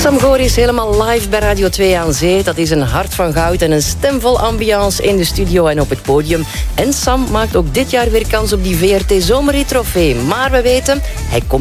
Sam Goor is helemaal live bij Radio 2 aan Zee. Dat is een hart van goud en een stem vol ambiance in de studio en op het podium. En Sam maakt ook dit jaar weer kans op die VRT Zomerhit Trofee. Maar we weten, hij komt